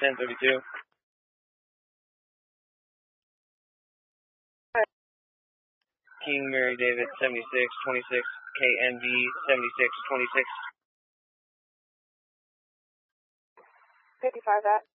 1032. King Mary David 7626, KNV 7626. 55 that.